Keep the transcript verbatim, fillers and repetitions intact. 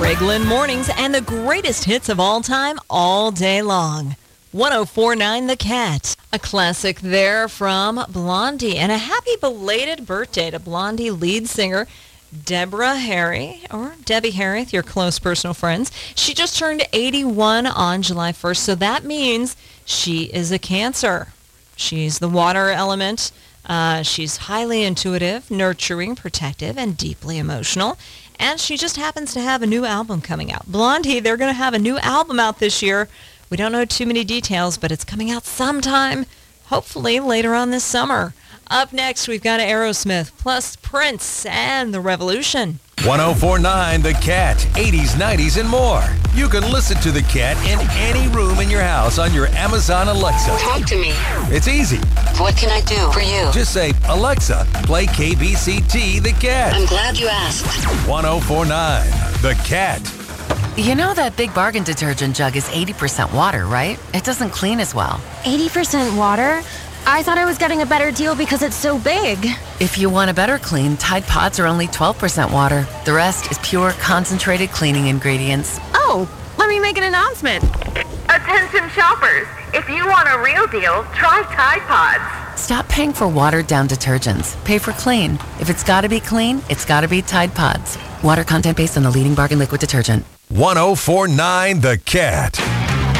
Greg Lynn Mornings and the greatest hits of all time all day long. one oh four point nine The Cat. A classic there from Blondie. And a happy belated birthday to Blondie lead singer Deborah Harry, or Debbie Harry, your close personal friends. She just turned eighty-one on July first, so that means she is a Cancer. She's the water element. Uh, she's highly intuitive, nurturing, protective, and deeply emotional. And she just happens to have a new album coming out. Blondie, they're going to have a new album out this year. We don't know too many details, but it's coming out sometime, hopefully later on this summer. Up next, we've got Aerosmith, plus Prince and The Revolution. one oh four point nine The Cat, eighties, nineties, and more. You can listen to The Cat in any room in your house on your Amazon Alexa. Talk to me. It's easy. What can I do for you? Just say, Alexa, play K B C T The Cat. I'm glad you asked. one oh four point nine The Cat. You know that Big Bargain detergent jug is eighty percent water, right? It doesn't clean as well. eighty percent water? I thought I was getting a better deal because it's so big. If you want a better clean, Tide Pods are only twelve percent water. The rest is pure, concentrated cleaning ingredients. Oh, let me make an announcement. Attention shoppers, if you want a real deal, try Tide Pods. Stop paying for watered-down detergents. Pay for clean. If it's gotta be clean, it's gotta be Tide Pods. Water content based on the leading bargain liquid detergent. one oh four point nine The Cat.